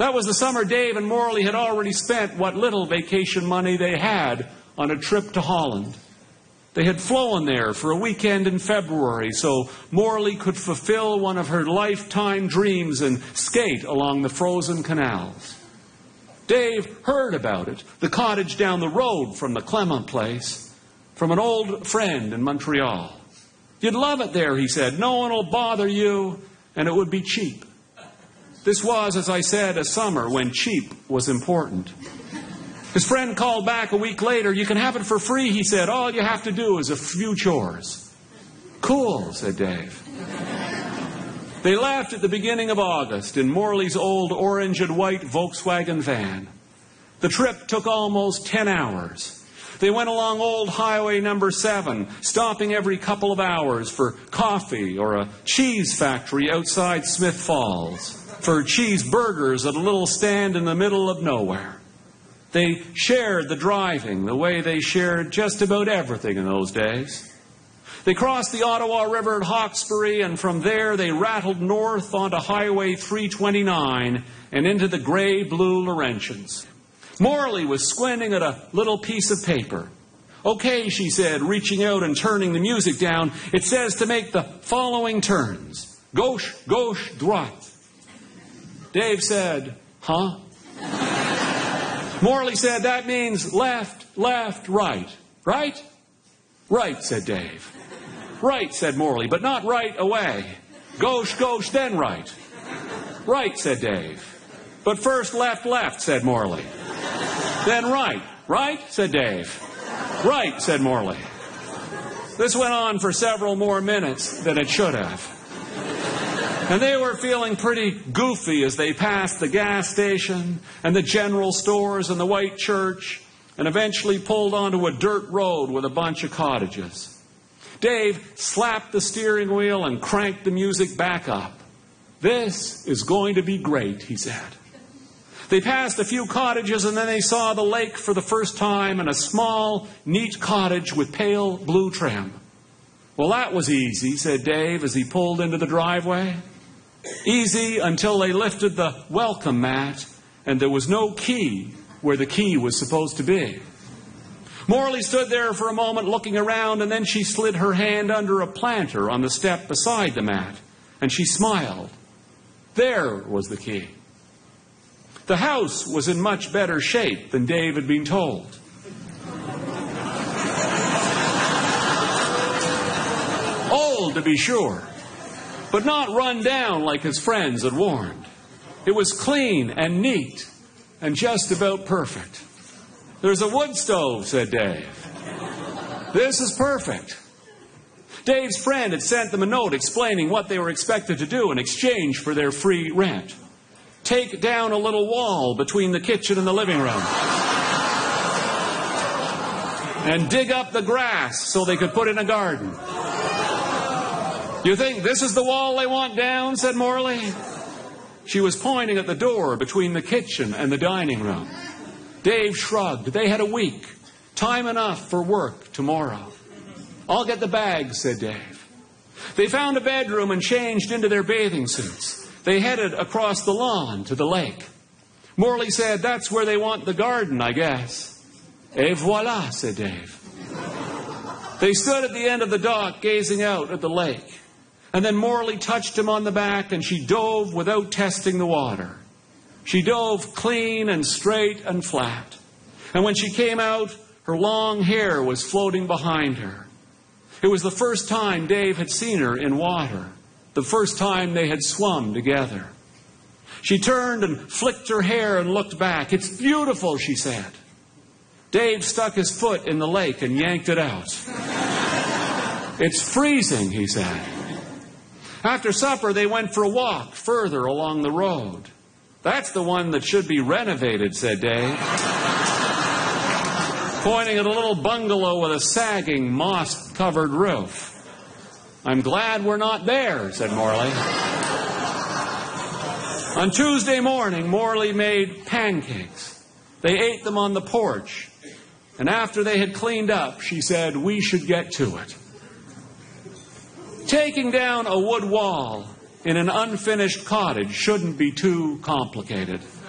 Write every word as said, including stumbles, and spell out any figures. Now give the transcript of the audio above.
That was the summer Dave and Morley had already spent what little vacation money they had on a trip to Holland. They had flown there for a weekend in February so Morley could fulfill one of her lifetime dreams and skate along the frozen canals. Dave heard about it, the cottage down the road from the Clement place, from an old friend in Montreal. You'd love it there, he said. No one will bother you, and it would be cheap. This was, as I said, a summer when cheap was important. His friend called back a week later. You can have it for free, he said. All you have to do is a few chores. Cool, said Dave. They left at the beginning of August in Morley's old orange and white Volkswagen van. The trip took almost ten hours. They went along old highway number seven, stopping every couple of hours for coffee or a cheese factory outside Smith Falls, for cheeseburgers at a little stand in the middle of nowhere. They shared the driving the way they shared just about everything in those days. They crossed the Ottawa River at Hawkesbury, and from there they rattled north onto Highway three twenty-nine and into the gray-blue Laurentians. Morley was squinting at a little piece of paper. Okay, she said, reaching out and turning the music down. It says to make the following turns. Gauche, gauche, droite. Dave said, huh? Morley said, that means left, left, right. Right? Right, said Dave. Right, said Morley, but not right away. Gauche, gauche, then right. Right, said Dave. But first left, left, said Morley. Then right. Right, said Dave. Right, said Morley. This went on for several more minutes than it should have. And they were feeling pretty goofy as they passed the gas station and the general stores and the white church and eventually pulled onto a dirt road with a bunch of cottages. Dave slapped the steering wheel and cranked the music back up. This is going to be great, he said. They passed a few cottages and then they saw the lake for the first time and a small, neat cottage with pale blue trim. Well, that was easy, said Dave as he pulled into the driveway. Easy until they lifted the welcome mat and there was no key where the key was supposed to be. Morley stood there for a moment looking around, and then she slid her hand under a planter on the step beside the mat, and she smiled. There was the key. The house was in much better shape than Dave had been told. Old, to be sure, but not run down like his friends had warned. It was clean and neat and just about perfect. There's a wood stove, said Dave. This is perfect. Dave's friend had sent them a note explaining what they were expected to do in exchange for their free rent. Take down a little wall between the kitchen and the living room. And dig up the grass so they could put in a garden. You think this is the wall they want down? Said Morley. She was pointing at the door between the kitchen and the dining room. Dave shrugged. They had a week. Time enough for work tomorrow. I'll get the bags, said Dave. They found a bedroom and changed into their bathing suits. They headed across the lawn to the lake. Morley said, that's where they want the garden, I guess. Et voila, said Dave. They stood at the end of the dock gazing out at the lake. And then Morley touched him on the back and she dove without testing the water. She dove clean and straight and flat. And when she came out, her long hair was floating behind her. It was the first time Dave had seen her in water. The first time they had swum together. She turned and flicked her hair and looked back. It's beautiful, she said. Dave stuck his foot in the lake and yanked it out. It's freezing, he said. After supper, they went for a walk further along the road. That's the one that should be renovated, said Dave, pointing at a little bungalow with a sagging, moss-covered roof. I'm glad we're not there, said Morley. On Tuesday morning, Morley made pancakes. They ate them on the porch. And after they had cleaned up, she said, we should get to it. Taking down a wood wall in an unfinished cottage shouldn't be too complicated.